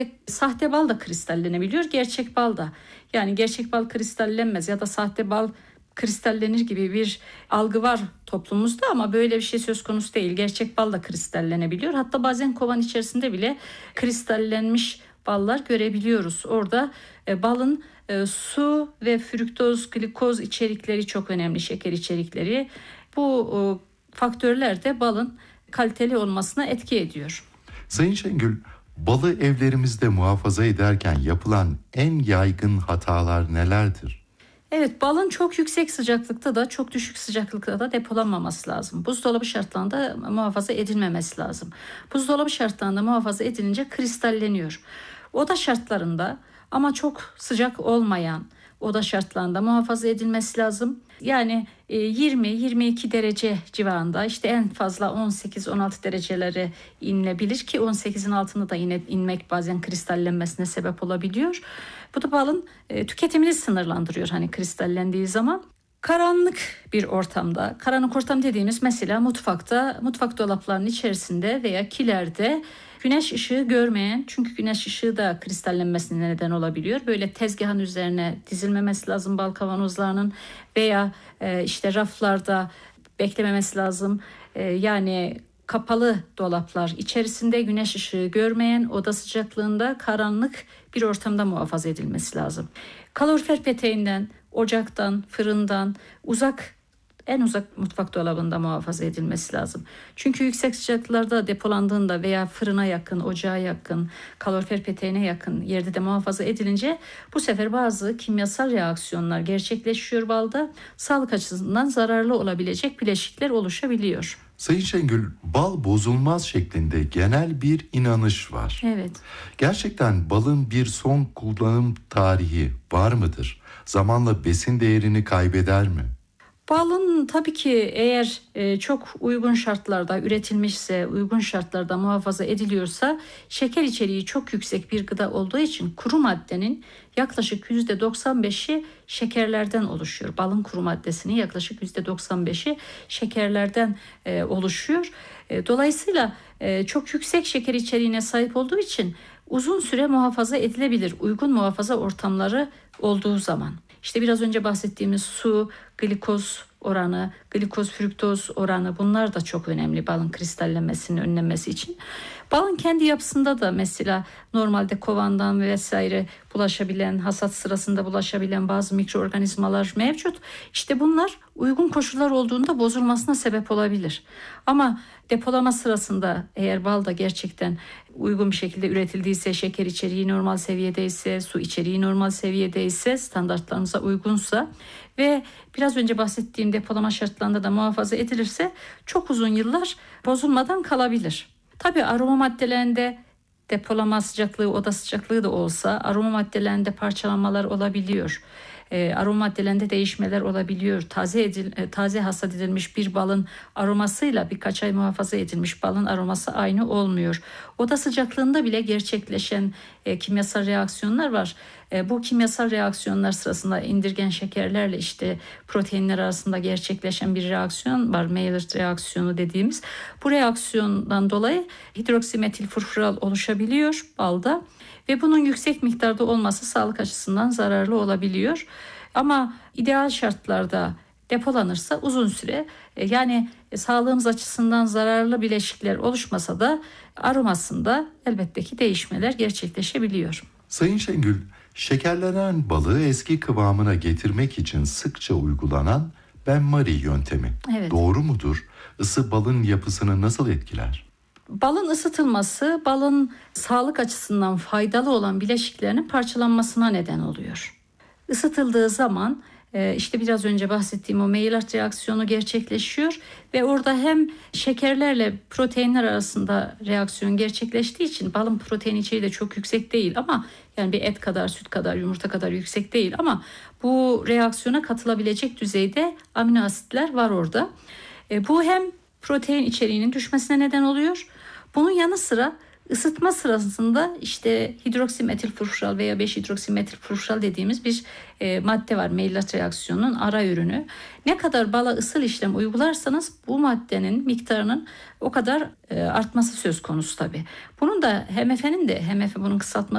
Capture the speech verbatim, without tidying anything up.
Sahte bal da kristallenebiliyor, gerçek bal da. Yani gerçek bal kristallenmez ya da sahte bal kristallenir gibi bir algı var toplumumuzda ama böyle bir şey söz konusu değil. Gerçek bal da kristallenebiliyor. Hatta bazen kovan içerisinde bile kristallenmiş ballar görebiliyoruz. Orada e, balın e, su ve fruktoz, glikoz içerikleri çok önemli, şeker içerikleri. Bu e, faktörler de balın kaliteli olmasına etki ediyor. Sayın Şengül, balı evlerimizde muhafaza ederken yapılan en yaygın hatalar nelerdir? Evet, balın çok yüksek sıcaklıkta da çok düşük sıcaklıkta da depolanmaması lazım. Buzdolabı şartlarında muhafaza edilmemesi lazım. Buzdolabı şartlarında muhafaza edilince kristalleniyor. Oda şartlarında ama çok sıcak olmayan oda şartlarında muhafaza edilmesi lazım. Yani yirmi yirmi iki derece civarında, işte en fazla on sekiz on altı derecelere inilebilir ki on sekizin altında da yine inmek bazen kristallenmesine sebep olabiliyor. Bu da balın tüketimini sınırlandırıyor hani kristallendiği zaman. Karanlık bir ortamda, karanlık ortam dediğimiz mesela mutfakta, mutfak dolaplarının içerisinde veya kilerde güneş ışığı görmeyen, çünkü güneş ışığı da kristallenmesine neden olabiliyor. Böyle tezgahın üzerine dizilmemesi lazım bal kavanozlarının veya e, işte raflarda beklememesi lazım. E, yani kapalı dolaplar içerisinde güneş ışığı görmeyen, oda sıcaklığında karanlık bir ortamda muhafaza edilmesi lazım. Kalorifer peteğinden, ocaktan, fırından uzak, en uzak mutfak dolabında muhafaza edilmesi lazım. Çünkü yüksek sıcaklıklarda depolandığında veya fırına yakın, ocağa yakın, kalorifer peteğine yakın yerde de muhafaza edilince bu sefer bazı kimyasal reaksiyonlar gerçekleşiyor balda. Sağlık açısından zararlı olabilecek bileşikler oluşabiliyor. Sayın Şengül, bal bozulmaz şeklinde genel bir inanış var. Evet. Gerçekten balın bir son kullanım tarihi var mıdır? Zamanla besin değerini kaybeder mi? Balın tabii ki eğer e, çok uygun şartlarda üretilmişse, uygun şartlarda muhafaza ediliyorsa, şeker içeriği çok yüksek bir gıda olduğu için kuru maddenin yaklaşık yüzde doksan beşi şekerlerden oluşuyor. Balın kuru maddesinin yaklaşık yüzde doksan beşi şekerlerden e, oluşuyor. E, dolayısıyla e, çok yüksek şeker içeriğine sahip olduğu için uzun süre muhafaza edilebilir, uygun muhafaza ortamları olduğu zaman. İşte biraz önce bahsettiğimiz su, glikoz oranı, glikoz fruktoz oranı, bunlar da çok önemli balın kristallenmesinin önlenmesi için. Balın kendi yapısında da mesela normalde kovandan vesaire bulaşabilen, hasat sırasında bulaşabilen bazı mikroorganizmalar mevcut. İşte bunlar uygun koşullar olduğunda bozulmasına sebep olabilir. Ama depolama sırasında eğer bal da gerçekten uygun bir şekilde üretildiyse, şeker içeriği normal seviyedeyse, su içeriği normal seviyedeyse, standartlarımıza uygunsa ve biraz önce bahsettiğim depolama şartlarında da muhafaza edilirse çok uzun yıllar bozulmadan kalabilir. Tabii aroma maddelerinde depolama sıcaklığı, oda sıcaklığı da olsa aroma maddelerinde parçalanmalar olabiliyor. E, aroma maddelerinde değişmeler olabiliyor. Taze edil, e, taze hasat edilmiş bir balın aromasıyla birkaç ay muhafaza edilmiş balın aroması aynı olmuyor. Oda sıcaklığında bile gerçekleşen e, kimyasal reaksiyonlar var. E, bu kimyasal reaksiyonlar sırasında indirgen şekerlerle işte proteinler arasında gerçekleşen bir reaksiyon var. Maillard reaksiyonu dediğimiz. Bu reaksiyondan dolayı hidroksimetil furfural oluşabiliyor balda. Ve bunun yüksek miktarda olması sağlık açısından zararlı olabiliyor. Ama ideal şartlarda depolanırsa uzun süre yani sağlığımız açısından zararlı bileşikler oluşmasa da aromasında elbette ki değişmeler gerçekleşebiliyor. Sayın Şengül, şekerlenen balı eski kıvamına getirmek için sıkça uygulanan benmari yöntemi Evet. Doğru mudur? Isı balın yapısını nasıl etkiler? Balın ısıtılması balın sağlık açısından faydalı olan bileşiklerinin parçalanmasına neden oluyor. Isıtıldığı zaman işte biraz önce bahsettiğim o Maillard reaksiyonu gerçekleşiyor ve orada hem şekerlerle proteinler arasında reaksiyon gerçekleştiği için balın protein içeriği de çok yüksek değil ama yani bir et kadar, süt kadar, yumurta kadar yüksek değil ama bu reaksiyona katılabilecek düzeyde amino asitler var orada. Bu hem protein içeriğinin düşmesine neden oluyor. Bunun yanı sıra ısıtma sırasında işte hidroksimetil furfural veya beş hidroksimetil furfural dediğimiz bir e, madde var. Maillard reaksiyonunun ara ürünü. Ne kadar bala ısıl işlem uygularsanız bu maddenin miktarının o kadar e, artması söz konusu tabii. Bunun da H M F'nin de H M F bunun kısaltması